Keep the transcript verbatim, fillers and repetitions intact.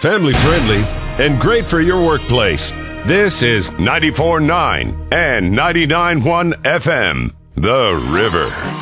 family friendly, and great for your workplace. This is ninety-four point nine and ninety-nine point one F M, The River.